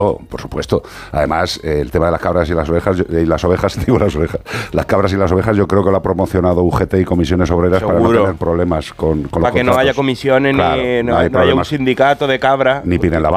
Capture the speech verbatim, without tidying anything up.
Oh, por supuesto. Además, eh, el tema de las cabras y las ovejas, yo- y las ovejas, digo las ovejas, las cabras y las ovejas, yo creo que lo ha promocionado U G T y comisiones obreras para no Seguro. tener problemas con, con los Para que no contratos. haya comisiones, Claro, ni no, no hay no haya un problemas. sindicato de cabra. Ni piden la